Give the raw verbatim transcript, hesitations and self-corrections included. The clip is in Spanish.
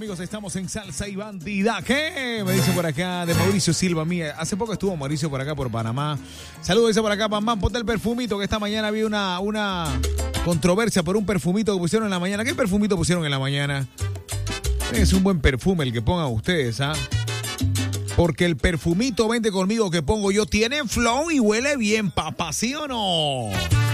amigos, estamos en Salsa y Bandida. ¿Qué? Me dice por acá de Mauricio Silva. Mía, hace poco estuvo Mauricio por acá, por Panamá. Saludos, dice por acá, Bam Bam, ponte el perfumito, que esta mañana había una, una controversia por un perfumito que pusieron en la mañana. ¿Qué perfumito pusieron en la mañana? Es un buen perfume el que pongan ustedes, ¿ah? Porque el perfumito, vente conmigo, que pongo yo, tiene flow y huele bien, papá, ¿sí o no?